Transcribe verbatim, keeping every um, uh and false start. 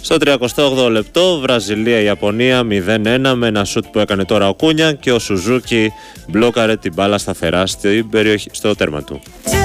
Στο τριακοστό όγδοο λεπτό, Βραζιλία-Ιαπωνία μηδέν ένα με ένα σουτ που έκανε τώρα ο Κούνια και ο Σουζούκι μπλόκαρε την μπάλα σταθερά στην περιοχή, στο τέρμα του.